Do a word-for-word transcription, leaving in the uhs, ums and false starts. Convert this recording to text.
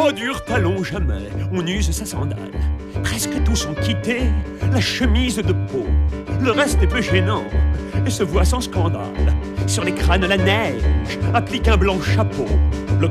Oh, dur talon, jamais on use sa sandale. Presque tous ont quitté la chemise de peau. Le reste est peu gênant et se voit sans scandale. Sur les crânes la neige applique un blanc chapeau. Le